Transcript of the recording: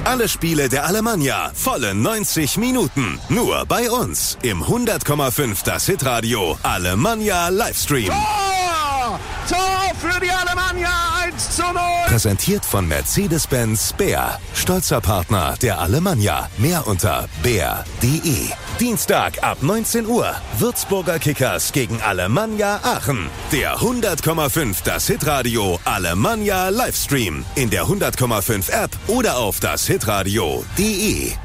Alle Spiele der Alemannia, volle 90 Minuten. Nur bei uns im 100,5 das Hitradio Alemannia Livestream. Tor für die Alemannia, 1:0. Präsentiert von Mercedes-Benz Bär. Stolzer Partner der Alemannia. Mehr unter bär.de. Dienstag ab 19 Uhr. Würzburger Kickers gegen Alemannia Aachen. Der 100,5 das Hitradio Alemannia Livestream. In der 100,5 App oder auf das hitradio.de.